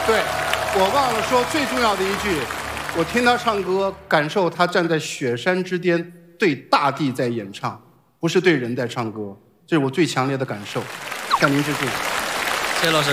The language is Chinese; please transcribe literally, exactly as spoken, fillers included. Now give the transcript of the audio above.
对，我忘了说最重要的一句，我听他唱歌，感受他站在雪山之巅，对大地在演唱，不是对人在唱歌，这是我最强烈的感受。向您致敬。 谢谢老师。